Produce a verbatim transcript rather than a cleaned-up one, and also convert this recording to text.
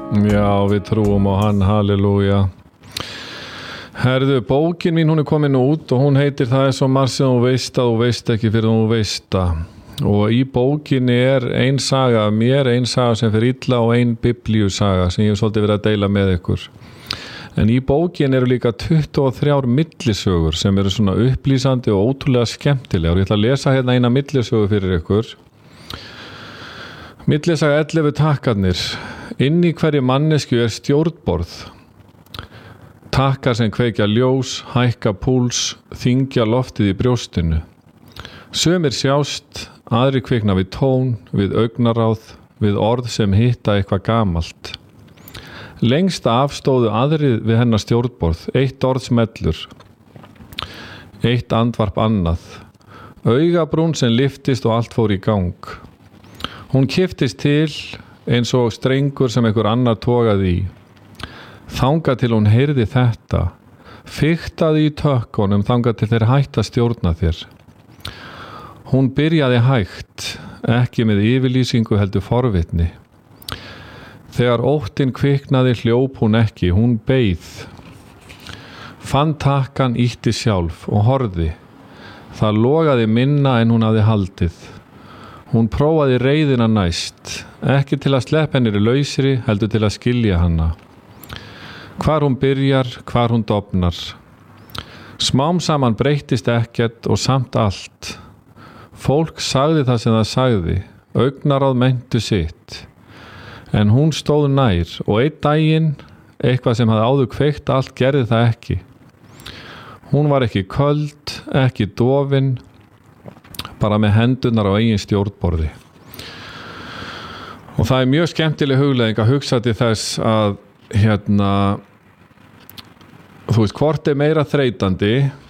Já, við trúum á hann, halleluja. Herðu, bókin mín hún er komin út og hún heitir Það er svo margt sem þú veist að þú veist ekki fyrir þú veist það. Og í bókinni er ein saga af mér, ein saga sem fyrir illa og ein biblíusaga sem ég hef svolítið verið að deila með ykkur. En í bókinni eru líka tuttugu og þrjár millisögur sem eru svona upplýsandi og ótrúlega skemmtilegar. Ég ætla að lesa hérna eina millisögu fyrir ykkur. Millisaga ellefu takkarnir. Inn í hverju mannesku er stjórnborð. Takkar sem kveikja ljós, hækka púls, þyngja loftið í brjóstinu. Sumir sjást, aðri kvikna við tón, við augnaráð, við orð sem hitta eitthvað gamalt. Lengst af stóðu aðrir við hennar stjórnborð, eitt orð smellur, eitt andvarp annað, augabrún sem lyftist og allt fór í gang. Hún kipptist til eins og strengur sem einhver annar togaði í. Þangað til hún heyrði þetta, fiktaði í tökkunum þangað til þeir hætta stjórna þér. Hún byrjaði hægt, ekki með yfirlýsingu heldur forvitni. Þegar óttinn kviknaði hljóp hún ekki, hún beið. Fann takkan ýtti sjálf og horfði. Það logaði minna en hún hafði haldið. Hún prófaði reiðina næst, ekki til að sleppa henni lausri, heldur til að skilja hana. Hvar hún byrjar, hvar hún dofnar. Smám saman breyttist ekkert og samt allt. Fólk sagði það sem það sagði, augnaráð meintu sitt. En hún stóð nær og einn daginn, eitthvað sem hafði áður kveikt allt, gerði það ekki. Hún var ekki köld, ekki dofin, bara með hendurnar á eigin stjórnborði. Og það er mjög skemmtileg hugleiðing að hugsa til þess að hérna, þú veist, hvort er meira þreytandi